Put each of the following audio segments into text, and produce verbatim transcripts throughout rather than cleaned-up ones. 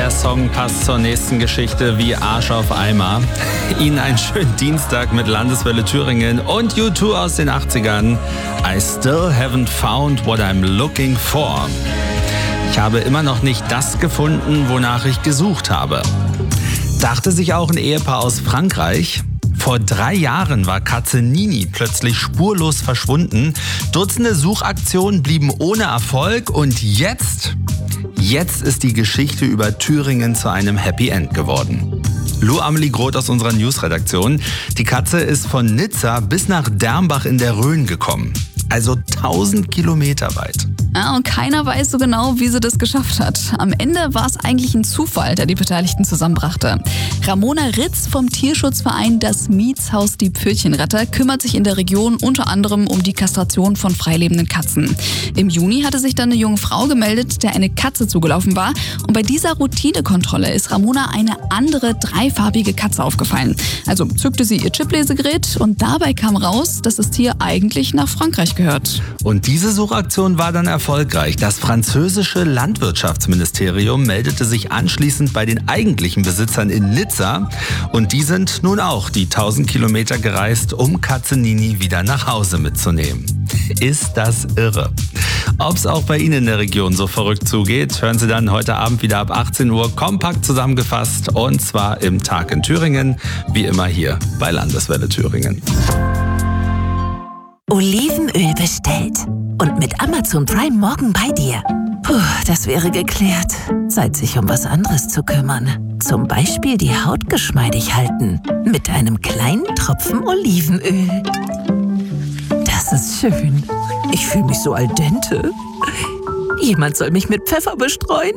Der Song passt zur nächsten Geschichte wie Arsch auf Eimer. Ihnen einen schönen Dienstag mit Landeswelle Thüringen und U zwei aus den achtzigern. I still haven't found what I'm looking for. Ich habe immer noch nicht das gefunden, wonach ich gesucht habe. Dachte sich auch ein Ehepaar aus Frankreich. Vor drei Jahren war Katze Nini plötzlich spurlos verschwunden. Dutzende Suchaktionen blieben ohne Erfolg und jetzt, jetzt ist die Geschichte über Thüringen zu einem Happy End geworden. Lou Amelie Groth aus unserer Newsredaktion. Die Katze ist von Nizza bis nach Dermbach in der Rhön gekommen. Also tausend Kilometer weit. Ja, und keiner weiß so genau, wie sie das geschafft hat. Am Ende war es eigentlich ein Zufall, der die Beteiligten zusammenbrachte. Ramona Ritz vom Tierschutzverein Das Mietshaus Die Pfötchenretter kümmert sich in der Region unter anderem um die Kastration von freilebenden Katzen. Im Juni hatte sich dann eine junge Frau gemeldet, der eine Katze zugelaufen war. Und bei dieser Routinekontrolle ist Ramona eine andere dreifarbige Katze aufgefallen. Also zückte sie ihr Chiplesegerät und dabei kam raus, dass das Tier eigentlich nach Frankreich gehört. Und diese Suchaktion war dann erfolgreich. Das französische Landwirtschaftsministerium meldete sich anschließend bei den eigentlichen Besitzern in Nizza und die sind nun auch die tausend Kilometer gereist, um Katze Nini wieder nach Hause mitzunehmen. Ist das irre? Ob es auch bei Ihnen in der Region so verrückt zugeht, hören Sie dann heute Abend wieder ab achtzehn Uhr kompakt zusammengefasst und zwar im Tag in Thüringen, wie immer hier bei Landeswelle Thüringen. Olivenöl bestellt. Und mit Amazon Prime morgen bei dir. Puh, das wäre geklärt. Zeit, sich um was anderes zu kümmern. Zum Beispiel die Haut geschmeidig halten. Mit einem kleinen Tropfen Olivenöl. Das ist schön. Ich fühle mich so al dente. Jemand soll mich mit Pfeffer bestreuen.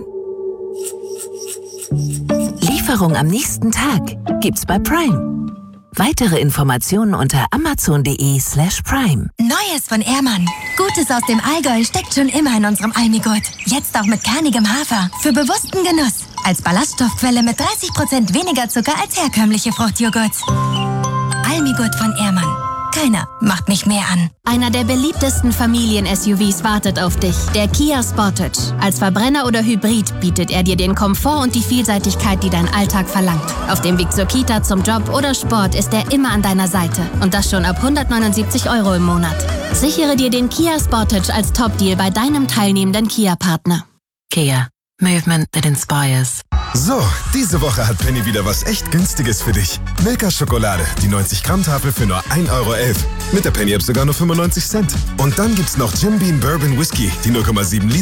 Lieferung am nächsten Tag gibt's bei Prime. Weitere Informationen unter amazon.de slash prime. Neues von Ehrmann. Gutes aus dem Allgäu steckt schon immer in unserem Almigurt. Jetzt auch mit kernigem Hafer. Für bewussten Genuss. Als Ballaststoffquelle mit dreißig Prozent weniger Zucker als herkömmliche Fruchtjoghurts. Almigurt von Ehrmann. Keiner macht mich mehr an. Einer der beliebtesten Familien-S U Vs wartet auf dich. Der Kia Sportage. Als Verbrenner oder Hybrid bietet er dir den Komfort und die Vielseitigkeit, die dein Alltag verlangt. Auf dem Weg zur Kita, zum Job oder Sport ist er immer an deiner Seite. Und das schon ab hundertneunundsiebzig Euro im Monat. Sichere dir den Kia Sportage als Top-Deal bei deinem teilnehmenden Kia-Partner. Kia. Movement that inspires. So, diese Woche hat Penny wieder was echt Günstiges für dich. Milka Schokolade, die neunzig Gramm Tafel für nur ein Euro elf. Mit der Penny-App sogar nur fünfundneunzig Cent. Und dann gibt's noch Jim Beam Bourbon Whisky, die null Komma sieben Liter.